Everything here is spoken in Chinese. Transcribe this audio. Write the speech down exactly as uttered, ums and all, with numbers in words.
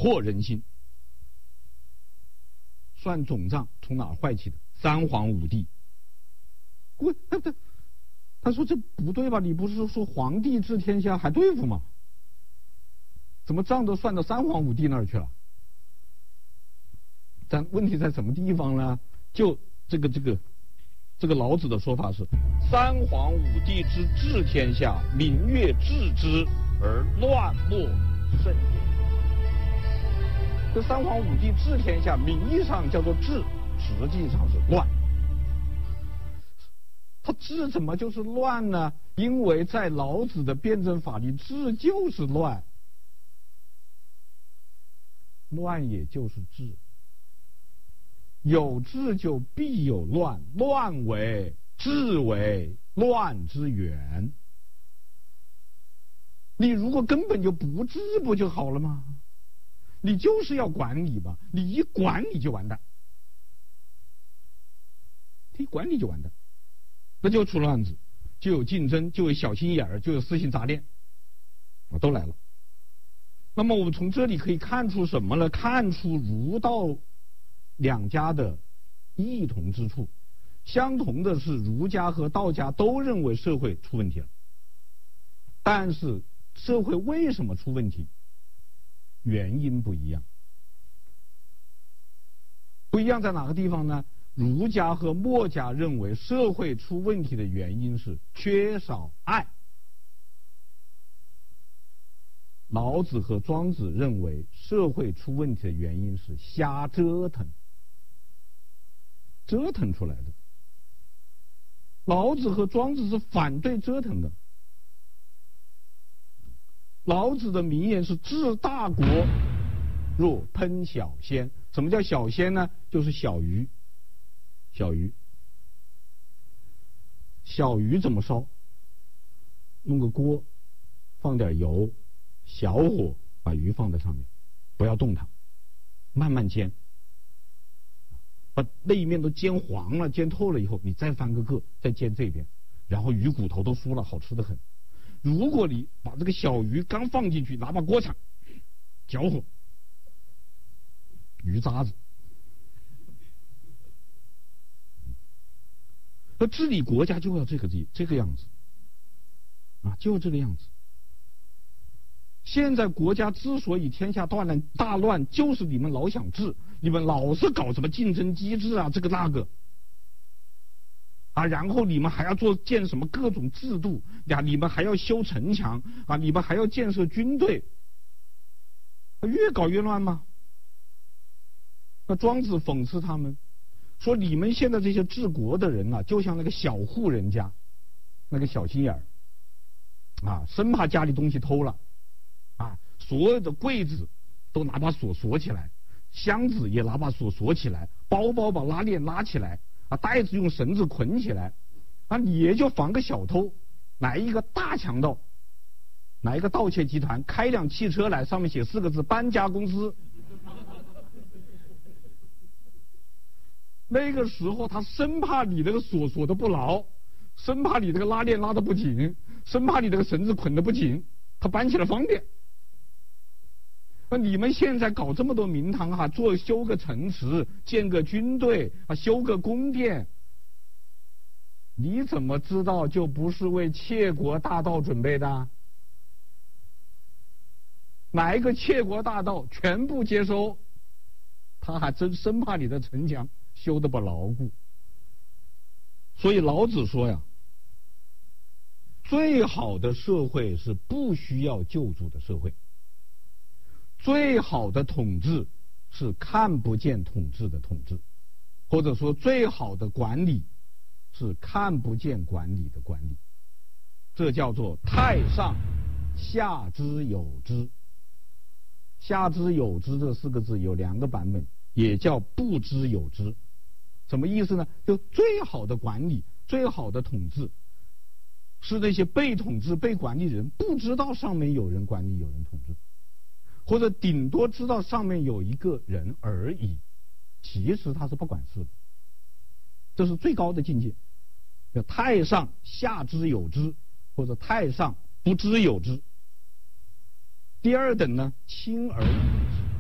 惑人心。算总账从哪儿坏起的？三皇五帝。不，他他他说这不对吧？你不是说皇帝治天下还对付吗？怎么账都算到三皇五帝那儿去了？但问题在什么地方呢？就这个这个这个老子的说法是：三皇五帝之治天下，民悦治之而乱莫甚也。这三皇五帝治天下，名义上叫做治，实际上是乱。他治怎么就是乱呢？因为在老子的辩证法里，治就是乱，乱也就是治。有治就必有乱，乱为治为乱之源。你如果根本就不治，不就好了吗？你就是要管理吧，你一管理就完蛋，一管理就完蛋，那就出乱子，就有竞争，就有小心眼儿，就有私心杂念，啊，都来了。那么我们从这里可以看出什么呢？看出儒道两家的异同之处。相同的是，儒家和道家都认为社会出问题了，但是社会为什么出问题？原因不一样。不一样在哪个地方呢？儒家和墨家认为社会出问题的原因是缺少爱。老子和庄子认为社会出问题的原因是瞎折腾，折腾出来的。老子和庄子是反对折腾的。老子的名言是治大国若烹小鲜。什么叫小鲜呢？就是小鱼。小鱼小鱼怎么烧？弄个锅，放点油，小火把鱼放在上面，不要动它，慢慢煎，把那一面都煎黄了，煎透了以后，你再翻个个，再煎这边，然后鱼骨头都酥了，好吃得很。如果你把这个小鱼刚放进去，拿把锅铲搅和，鱼渣子。那治理国家就要这个这个样子啊，就这个样子。现在国家之所以天下大乱大乱，就是你们老想治，你们老是搞什么竞争机制啊，这个那个啊，然后你们还要做建什么各种制度呀，你们还要修城墙啊，你们还要建设军队，越搞越乱吗？那庄子讽刺他们说，你们现在这些治国的人啊，就像那个小户人家，那个小心眼儿啊，生怕家里东西偷了啊，所有的柜子都拿把锁锁起来，箱子也拿把锁锁起来，包包把拉链拉起来啊，袋子用绳子捆起来啊，你也就防个小偷。来一个大强盗，来一个盗窃集团，开辆汽车来，上面写四个字搬家公司。那个时候他生怕你这个锁锁的不牢，生怕你这个拉链拉的不紧，生怕你这个绳子捆的不紧，他搬起来方便。那你们现在搞这么多名堂哈，做修个城池，建个军队啊，修个宫殿，你怎么知道就不是为窃国大盗准备的？哪一个窃国大盗全部接收，他还真生怕你的城墙修得不牢固。所以老子说呀，最好的社会是不需要救助的社会，最好的统治是看不见统治的统治，或者说最好的管理是看不见管理的管理。这叫做太上下之有之。下之有之这四个字有两个版本，也叫不知有之。什么意思呢？就最好的管理，最好的统治是那些被统治被管理人不知道上面有人管理有人统治，或者顶多知道上面有一个人而已，其实他是不管事的。这是最高的境界，叫太上下之有之，或者太上不知有之。第二等呢，轻而易之。